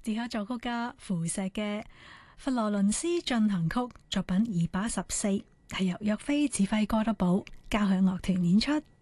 字刻作曲家符石嘅佛羅倫斯進行曲作品214，係由若飛指揮哥德堡交響樂團演出。